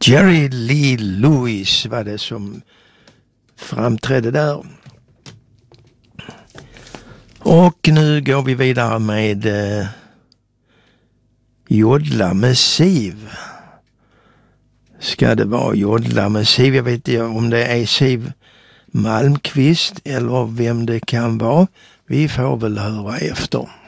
Jerry Lee Lewis var det som framträdde där. Och nu går vi vidare med Jodla med Siv. Ska det vara Jodla med Siv? Jag vet inte om det är Siv Malmqvist eller vem det kan vara. Vi får väl höra efter.